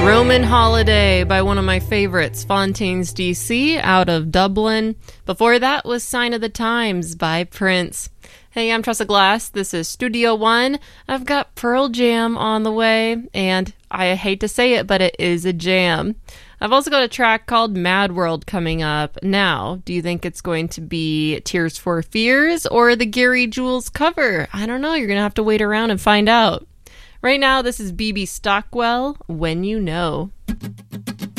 Roman Holiday by one of my favorites, Fontaines DC, out of Dublin. Before that was Sign of the Times by Prince. Hey, I'm Tressa Glass. This is Studio One. I've got Pearl Jam on the way, and I hate to say it, but it is a jam. I've also got a track called Mad World coming up. Now, do you think it's going to be Tears for Fears or the Gary Jules cover? I don't know. You're going to have to wait around and find out. Right now, this is BB Stockwell, When You Know.